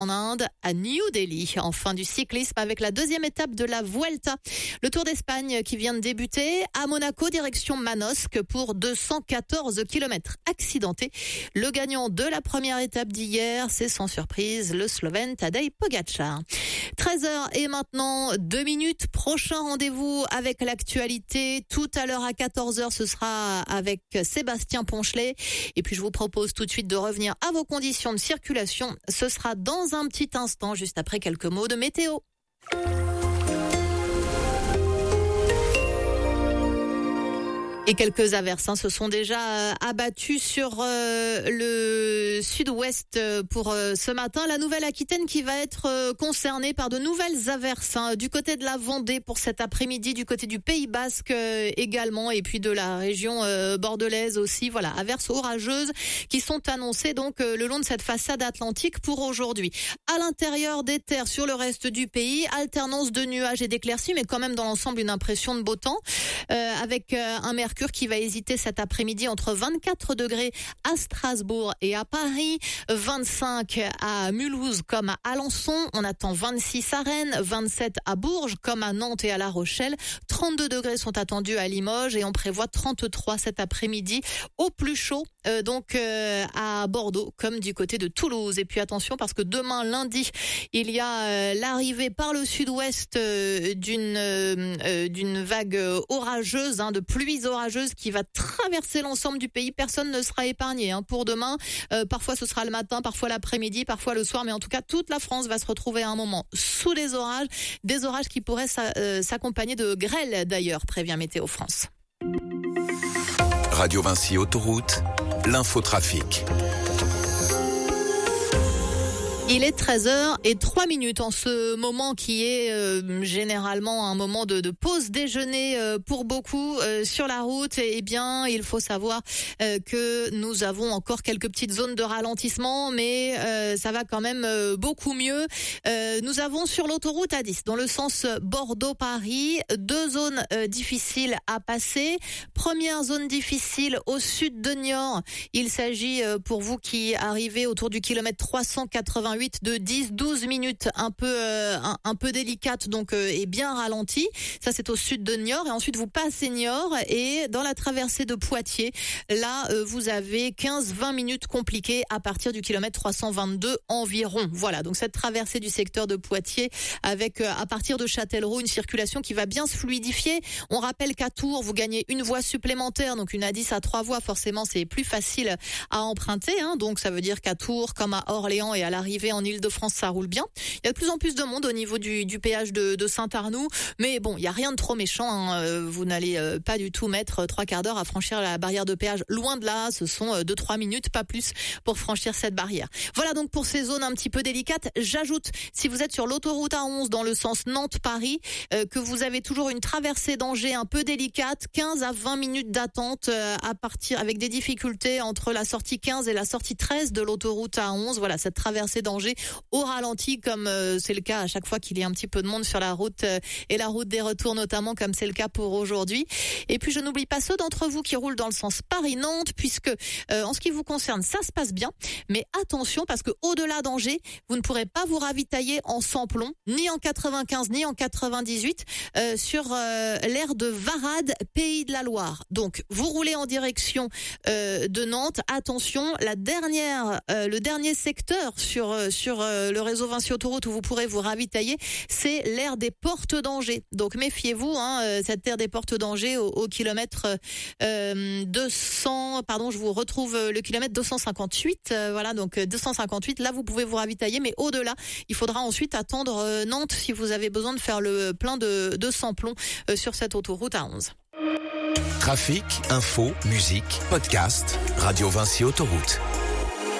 en Inde, à New Delhi, en fin du cyclisme avec la deuxième étape de la Vuelta. Le Tour d'Espagne qui vient de débuter à Monaco, direction Manosque pour 214 km accidentés. Le gagnant de la première étape d'hier, c'est sans surprise le Slovène Tadej Pogačar. 13h et maintenant 2 minutes. Prochain rendez-vous avec l'actualité. Tout à l'heure à 14h, ce sera avec Sébastien Ponchelet. Et puis je vous propose tout de suite de revenir à vos conditions de circulation. Ce sera dans un petit instant, juste après quelques mots de météo. Et quelques averses se sont déjà abattues sur le sud-ouest pour ce matin. La Nouvelle-Aquitaine qui va être concernée par de nouvelles averses du côté de la Vendée pour cet après-midi, du côté du Pays Basque également, et puis de la région bordelaise aussi. Voilà, averses orageuses qui sont annoncées donc le long de cette façade atlantique pour aujourd'hui. À l'intérieur des terres, sur le reste du pays, alternance de nuages et d'éclaircies, mais quand même dans l'ensemble une impression de beau temps, avec un mercure qui va hésiter cet après-midi entre 24 degrés à Strasbourg et à Paris, 25 à Mulhouse comme à Alençon, on attend 26 à Rennes, 27 à Bourges comme à Nantes et à La Rochelle, 32 degrés sont attendus à Limoges et on prévoit 33 cet après-midi au plus chaud, donc à Bordeaux comme du côté de Toulouse. Et puis attention parce que demain lundi, il y a l'arrivée par le sud-ouest d'une vague orageuse, de pluies orageuses qui va traverser l'ensemble du pays. Personne ne sera épargné pour demain. Parfois ce sera le matin, parfois l'après-midi, parfois le soir, mais en tout cas toute la France va se retrouver à un moment sous des orages qui pourraient s'accompagner de grêle d'ailleurs, prévient Météo France. Radio Vinci Autoroute, l'infotrafic. Il est 13h03 en ce moment qui est généralement un moment de pause déjeuner pour beaucoup sur la route. Eh bien, il faut savoir que nous avons encore quelques petites zones de ralentissement, mais ça va quand même beaucoup mieux. Nous avons sur l'autoroute A10, dans le sens Bordeaux-Paris, 2 zones difficiles à passer. Première zone difficile au sud de Niort. Il s'agit pour vous qui arrivez autour du kilomètre 388 de 10-12 minutes un peu délicate donc et bien ralentie. Ça c'est au sud de Niort et ensuite vous passez Niort et dans la traversée de Poitiers, là vous avez 15-20 minutes compliquées à partir du kilomètre 322 environ. Voilà, donc cette traversée du secteur de Poitiers avec à partir de Châtellerault une circulation qui va bien se fluidifier. On rappelle qu'à Tours, vous gagnez une voie supplémentaire, donc une A10 à 3 voies, forcément c'est plus facile à emprunter, donc ça veut dire qu'à Tours comme à Orléans et à l'arrivée en Ile-de-France, ça roule bien. Il y a de plus en plus de monde au niveau du péage de Saint-Arnoux, mais bon, il y a rien de trop méchant. Vous n'allez pas du tout mettre 3 quarts d'heure à franchir la barrière de péage. Loin de là, ce sont 2-3 minutes, pas plus, pour franchir cette barrière. Voilà donc pour ces zones un petit peu délicates. J'ajoute, si vous êtes sur l'autoroute A11 dans le sens Nantes-Paris, que vous avez toujours une traversée d'Angers un peu délicate, 15 à 20 minutes d'attente à partir avec des difficultés entre la sortie 15 et la sortie 13 de l'autoroute A11. Voilà, cette traversée d'Angers au ralenti comme c'est le cas à chaque fois qu'il y a un petit peu de monde sur la route et la route des retours notamment comme c'est le cas pour aujourd'hui. Et puis je n'oublie pas ceux d'entre vous qui roulent dans le sens Paris-Nantes puisque en ce qui vous concerne ça se passe bien, mais attention parce que au-delà d'Angers vous ne pourrez pas vous ravitailler en sans-plomb ni en 95 ni en 98 sur l'aire de Varade, Pays de la Loire. Donc vous roulez en direction de Nantes, attention, le dernier secteur sur le réseau Vinci Autoroute où vous pourrez vous ravitailler, c'est l'aire des Portes d'Angers. Donc méfiez-vous, cette aire des Portes d'Angers au kilomètre 200, je vous retrouve le kilomètre 258, voilà, donc 258, là vous pouvez vous ravitailler, mais au-delà, il faudra ensuite attendre Nantes si vous avez besoin de faire le plein de sans-plomb sur cette autoroute A11. Trafic, info, musique, podcast, Radio Vinci Autoroute.